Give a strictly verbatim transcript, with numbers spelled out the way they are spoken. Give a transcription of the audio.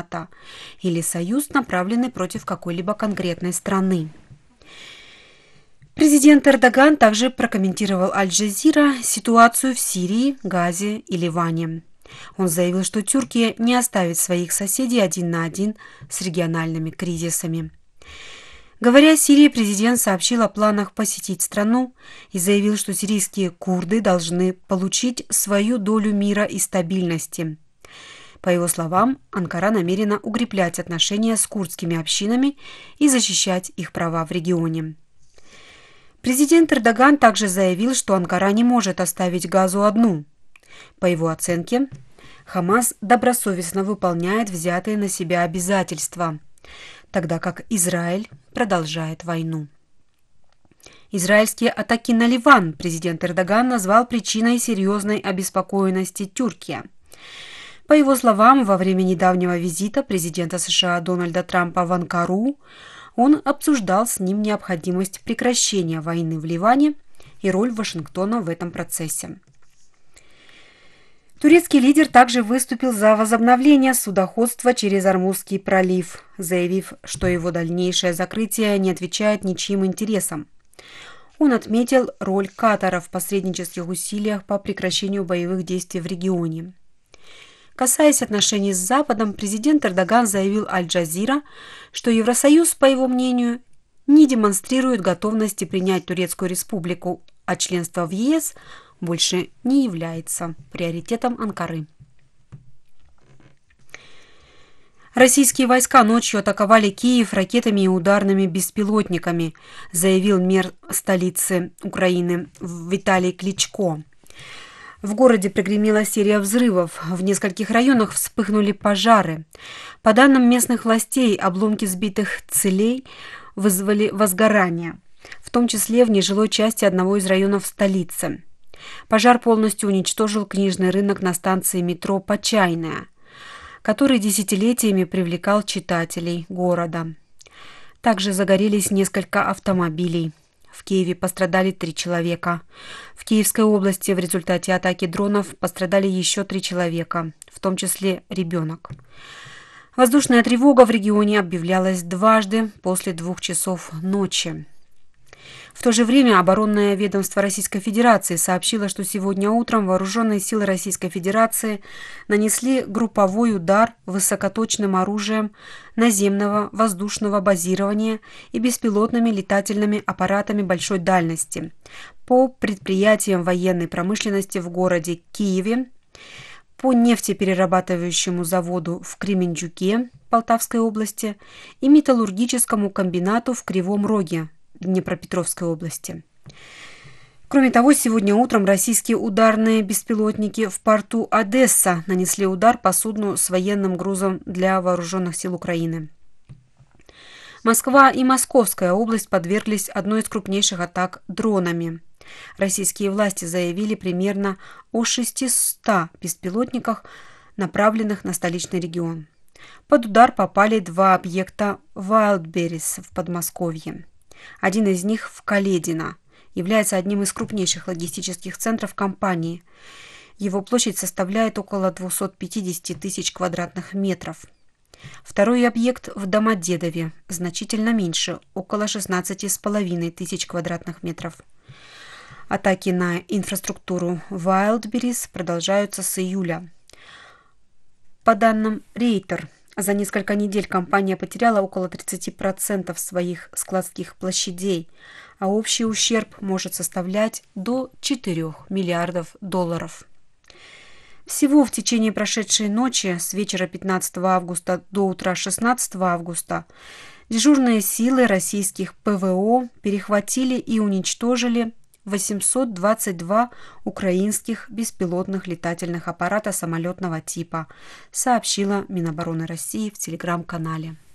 НАТО или союз, направленный против какой-либо конкретной страны. Президент Эрдоган также прокомментировал Аль-Джазира ситуацию в Сирии, Газе и Ливане. Он заявил, что Турция не оставит своих соседей один на один с региональными кризисами. Говоря о Сирии, президент сообщил о планах посетить страну и заявил, что сирийские курды должны получить свою долю мира и стабильности. По его словам, Анкара намерена укреплять отношения с курдскими общинами и защищать их права в регионе. Президент Эрдоган также заявил, что Анкара не может оставить Газу одну. По его оценке, Хамас добросовестно выполняет взятые на себя обязательства, тогда как Израиль продолжает войну. Израильские атаки на Ливан президент Эрдоган назвал причиной серьезной обеспокоенности Турции. По его словам, во время недавнего визита президента США Дональда Трампа в Анкару он обсуждал с ним необходимость прекращения войны в Ливане и роль Вашингтона в этом процессе. Турецкий лидер также выступил за возобновление судоходства через Ормузский пролив, заявив, что его дальнейшее закрытие не отвечает ничьим интересам. Он отметил роль Катара в посреднических усилиях по прекращению боевых действий в регионе. Касаясь отношений с Западом, президент Эрдоган заявил Аль-Джазира, что Евросоюз, по его мнению, не демонстрирует готовности принять Турецкую республику, а членство в ЕС больше не является приоритетом Анкары. Российские войска ночью атаковали Киев ракетами и ударными беспилотниками, заявил мэр столицы Украины Виталий Кличко. В городе прогремела серия взрывов, в нескольких районах вспыхнули пожары. По данным местных властей, обломки сбитых целей вызвали возгорание, в том числе в нежилой части одного из районов столицы. Пожар полностью уничтожил книжный рынок на станции метро «Почайная», который десятилетиями привлекал читателей города. Также загорелись несколько автомобилей. В Киеве пострадали три человека. В Киевской области в результате атаки дронов пострадали еще три человека, в том числе ребенок. Воздушная тревога в регионе объявлялась дважды после двух часов ночи. В то же время оборонное ведомство Российской Федерации сообщило, что сегодня утром вооруженные силы Российской Федерации нанесли групповой удар высокоточным оружием наземного воздушного базирования и беспилотными летательными аппаратами большой дальности по предприятиям военной промышленности в городе Киеве, по нефтеперерабатывающему заводу в Кременчуге Полтавской области и металлургическому комбинату в Кривом Роге Днепропетровской области. Кроме того, сегодня утром российские ударные беспилотники в порту Одесса нанесли удар по судну с военным грузом для вооруженных сил Украины. Москва и Московская область подверглись одной из крупнейших атак дронами. Российские власти заявили примерно о шестистах беспилотниках, направленных на столичный регион. Под удар попали два объекта Wildberries в Подмосковье. Один из них в Каледино, является одним из крупнейших логистических центров компании. Его площадь составляет около двухсот пятидесяти тысяч квадратных метров. Второй объект в Домодедове, значительно меньше, около шестнадцати с половиной тысяч квадратных метров. Атаки на инфраструктуру Wildberries продолжаются с июля. По данным Рейтер, за несколько недель компания потеряла около тридцати процентов своих складских площадей, а общий ущерб может составлять до четырёх миллиардов долларов. Всего в течение прошедшей ночи с вечера пятнадцатого августа до утра шестнадцатого августа дежурные силы российских ПВО перехватили и уничтожили восемьсот двадцать два украинских беспилотных летательных аппарата самолетного типа, сообщила Минобороны России в телеграм-канале.